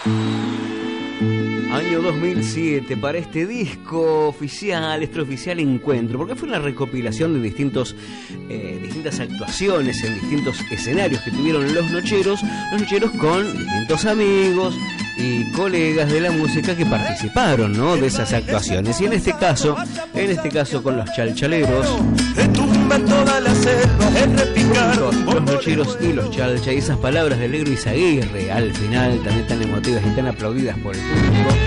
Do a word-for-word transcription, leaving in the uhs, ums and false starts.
Año dos mil siete para este disco oficial, extraoficial Encuentro, porque fue una recopilación de distintos, eh, distintas actuaciones en distintos escenarios que tuvieron los Nocheros, los Nocheros con distintos amigos y colegas de la música que participaron, ¿no?, de esas actuaciones. Y en este caso, en este caso con los Chalchaleros, los, los Nocheros y los Chalcha, y esas palabras del Negro Izaguirre al final, también tan emotivas y tan aplaudidas por el público.